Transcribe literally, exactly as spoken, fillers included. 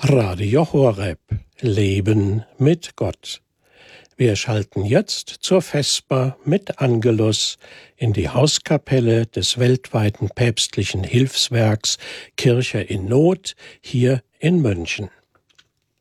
Radio Horeb. Leben mit Gott. Wir schalten jetzt zur Vesper mit Angelus in die Hauskapelle des weltweiten päpstlichen Hilfswerks Kirche in Not hier in München.